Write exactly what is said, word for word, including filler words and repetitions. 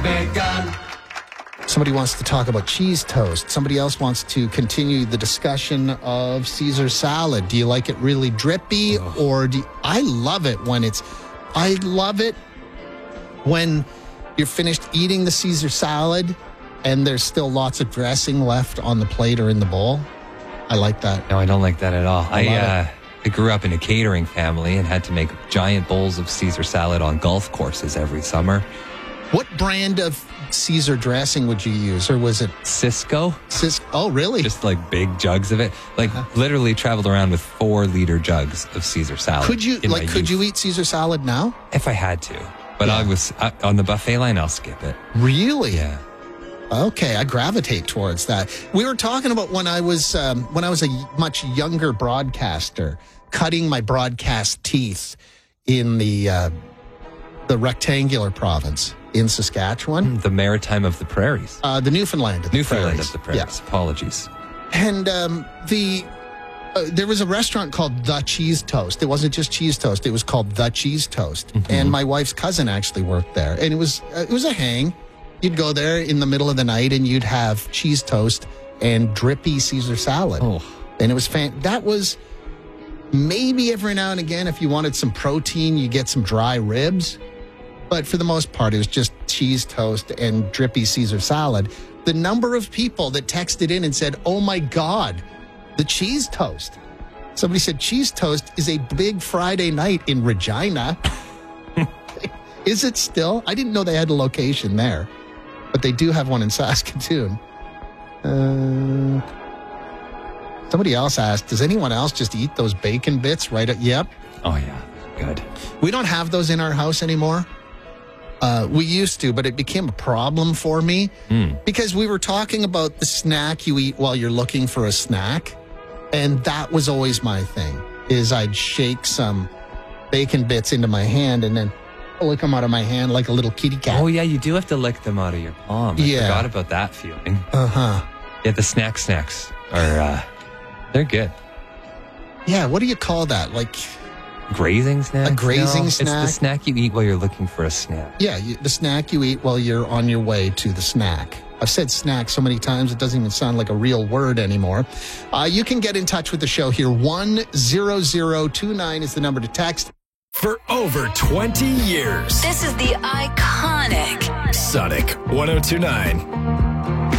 vegan. Somebody wants to talk about cheese toast. Somebody else wants to continue the discussion of Caesar salad. Do you like it really drippy, oh. or do you, I love it when it's, I love it when you're finished eating the Caesar salad and there's still lots of dressing left on the plate or in the bowl. I like that. No, I don't like that at all. I, I, uh, I grew up in a catering family and had to make giant bowls of Caesar salad on golf courses every summer. What brand of Caesar dressing would you use, or was it Cisco? Cisco? Oh, really? Just like big jugs of it. Like uh-huh. literally traveled around with four liter jugs of Caesar salad. Could you like? Could youth. you eat Caesar salad now? If I had to, but yeah. I was uh, on the buffet line. I'll skip it. Really? Yeah. Okay, I gravitate towards that. We were talking about when I was um, when I was a much younger broadcaster, cutting my broadcast teeth in the uh, the rectangular province in Saskatchewan, the Maritime of the Prairies, uh, the Newfoundland of the Newfoundland Prairies. of the Prairies. Yeah. Apologies. And um, the uh, there was a restaurant called The Cheese Toast. It wasn't just Cheese Toast; it was called The Cheese Toast. Mm-hmm. And my wife's cousin actually worked there, and it was uh, it was a hang. You'd go there in the middle of the night, and you'd have cheese toast and drippy Caesar salad. Oh, and it was fan. That was maybe every now and again, if you wanted some protein, you get some dry ribs. But for the most part, it was just cheese toast and drippy Caesar salad. The number of people that texted in and said, "Oh my God, the cheese toast." Somebody said cheese toast is a big Friday night in Regina. Is it still? I didn't know they had a location there. But they do have one in Saskatoon. Uh, somebody else asked, does anyone else just eat those bacon bits right at, yep. Oh, yeah. Good. We don't have those in our house anymore. Uh, we used to, but it became a problem for me mm. because we were talking about the snack you eat while you're looking for a snack. And that was always my thing, is I'd shake some bacon bits into my hand and then lick them out of my hand like a little kitty cat. Oh, yeah, you do have to lick them out of your palm. I yeah. forgot about that feeling. Uh-huh. Yeah, the snack snacks are, uh, they're good. Yeah, what do you call that? Like... Grazing snack? A grazing no, snack? It's the snack you eat while you're looking for a snack. Yeah, you, the snack you eat while you're on your way to the snack. I've said snack so many times it doesn't even sound like a real word anymore. Uh, you can get in touch with the show here. one zero zero two nine is the number to text. For over twenty years. This is the iconic Sonic one oh two nine.